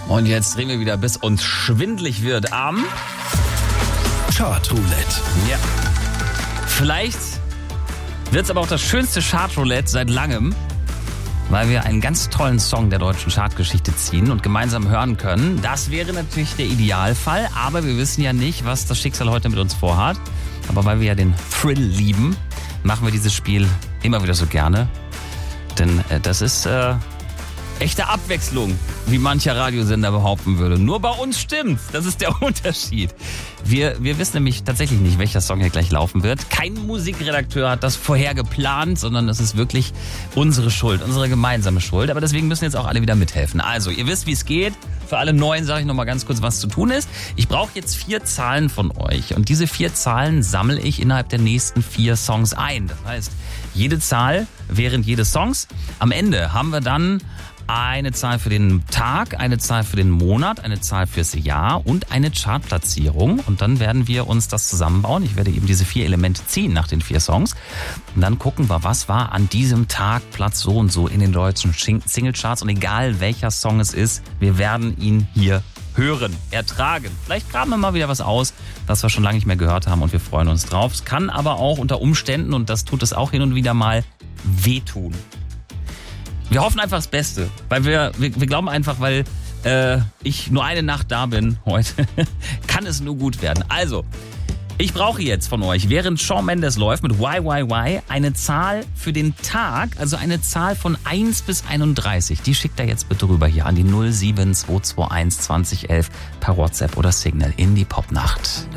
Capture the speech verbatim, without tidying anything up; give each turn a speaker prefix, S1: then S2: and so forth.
S1: Und jetzt drehen wir wieder, bis uns schwindelig wird am
S2: Chartroulette.
S1: Ja. Vielleicht wird es aber auch das schönste Chartroulette seit langem, weil wir einen ganz tollen Song der deutschen Chartgeschichte ziehen und gemeinsam hören können. Das wäre natürlich der Idealfall, aber wir wissen ja nicht, was das Schicksal heute mit uns vorhat. Aber weil wir ja den Thrill lieben, machen wir dieses Spiel immer wieder so gerne. Denn äh, das ist äh, echte Abwechslung, wie mancher Radiosender behaupten würde. Nur bei uns stimmt's. Das ist der Unterschied. Wir, wir wissen nämlich tatsächlich nicht, welcher Song hier gleich laufen wird. Kein Musikredakteur hat das vorher geplant, sondern das ist wirklich unsere Schuld, unsere gemeinsame Schuld. Aber deswegen müssen jetzt auch alle wieder mithelfen. Also, ihr wisst, wie es geht. Für alle Neuen sage ich noch mal ganz kurz, was zu tun ist. Ich brauche jetzt vier Zahlen von euch. Und diese vier Zahlen sammle ich innerhalb der nächsten vier Songs ein. Das heißt, jede Zahl während jedes Songs. Am Ende haben wir dann eine Zahl für den Tag, eine Zahl für den Monat, eine Zahl fürs Jahr und eine Chartplatzierung. Und dann werden wir uns das zusammenbauen. Ich werde eben diese vier Elemente ziehen nach den vier Songs. Und dann gucken wir, was war an diesem Tag Platz so und so in den deutschen Singlecharts. Und egal welcher Song es ist, wir werden ihn hier hören, ertragen. Vielleicht graben wir mal wieder was aus, was wir schon lange nicht mehr gehört haben und wir freuen uns drauf. Es kann aber auch unter Umständen, und das tut es auch hin und wieder mal, wehtun. Wir hoffen einfach das Beste, weil wir, wir, wir glauben einfach, weil äh, ich nur eine Nacht da bin heute, kann es nur gut werden. Also, ich brauche jetzt von euch, während Shawn Mendes läuft mit Y Y Y, eine Zahl für den Tag, also eine Zahl von eins bis einunddreißig. Die schickt er jetzt bitte rüber hier an die null sieben zwei zwei eins zwanzig elf per WhatsApp oder Signal in die Popnacht.